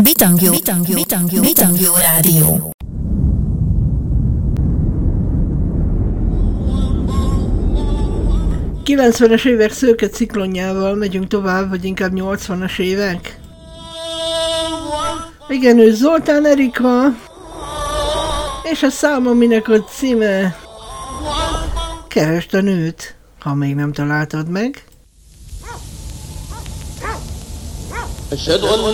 Bitangjú Rádió. A 90-es évek szőke ciklonjával megyünk tovább, vagy inkább 80-as évek? Igen, ő Zoltán Erika, és a szám, aminek a címe Keresd a nőt, ha még nem találtad meg. أشهد أن